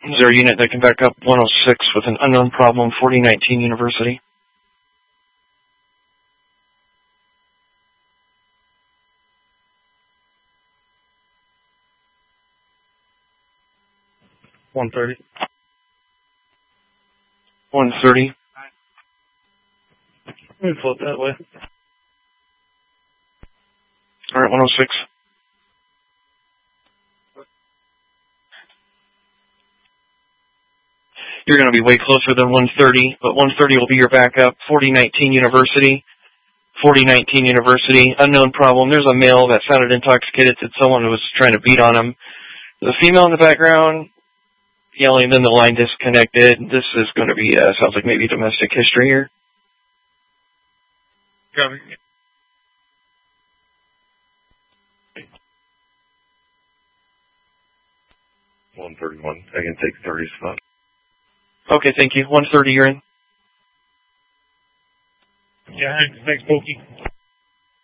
Is there a unit that can back up 106 with an unknown problem, 4019 University? One 130. Let me float that way. All right, 106. You're going to be way closer than 130, but 130 will be your backup. 4019 University. 4019 University. Unknown problem. There's a male that sounded intoxicated, said someone was trying to beat on him. There's a female in the background yelling, then the line disconnected. This is going to be, sounds like maybe domestic history here. Copy. $131. I can take 30 spot. Okay, thank you. 130, you're in. Yeah, thanks, Pokey.